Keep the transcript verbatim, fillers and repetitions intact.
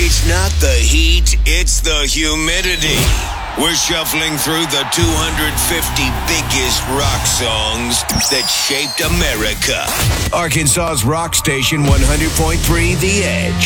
It's not the heat, it's the humidity. We're shuffling through the two hundred fifty biggest rock songs that shaped America. Arkansas's rock station, one hundred point three The Edge.